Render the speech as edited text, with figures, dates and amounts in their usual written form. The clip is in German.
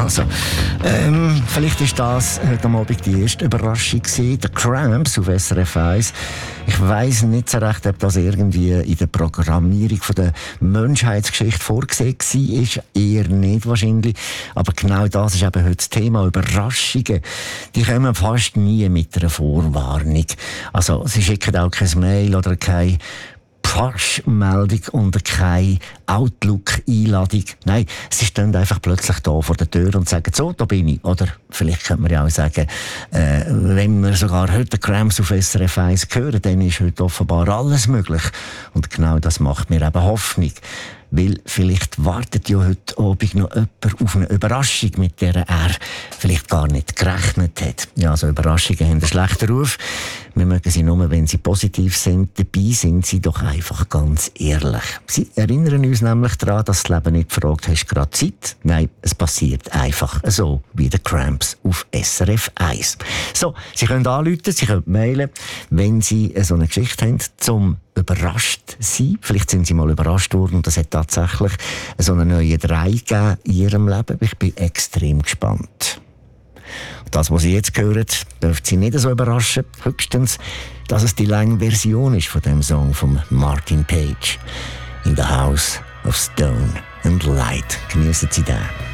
Also, vielleicht ist das heute Abend die erste Überraschung gewesen. The Cramps auf SRF 1. Ich weiss nicht so recht, ob das irgendwie in der Programmierung von der Menschheitsgeschichte vorgesehen war. Ist eher nicht wahrscheinlich. Aber genau das ist eben heute das Thema. Überraschungen. Die kommen fast nie mit einer Vorwarnung. Also, sie schicken auch kein Mail oder keine Push-Meldung und keine Outlook-Einladung. Nein, sie stehen einfach plötzlich da vor der Tür und sagen, so, da bin ich. Oder vielleicht könnte man ja auch sagen, wenn wir sogar heute Cramps auf SRF 1 hören, dann ist heute offenbar alles möglich. Und genau das macht mir eben Hoffnung. Weil vielleicht wartet ja heute Abend noch jemand auf eine Überraschung, mit der er vielleicht gar nicht gerechnet hat. Ja, also Überraschungen haben einen schlechten Ruf. Wir mögen sie nur, wenn sie positiv sind. Dabei sind sie doch einfach ganz ehrlich. Sie erinnern uns nämlich daran, dass das Leben nicht fragt, hast du gerade Zeit? Nein, es passiert einfach so wie The Cramps auf SRF 1. So, Sie können anrufen, Sie können mailen, wenn Sie so eine Geschichte haben, zum überrascht sein. Vielleicht sind Sie mal überrascht worden und es hat tatsächlich so eine neue Drei gegeben in Ihrem Leben. Ich bin extrem gespannt. Das, was Sie jetzt hören, dürfte Sie nicht so überraschen. Höchstens, dass es die lange Version ist von dem Song von Martin Page. In the House of Stone and Light. Geniessen Sie den.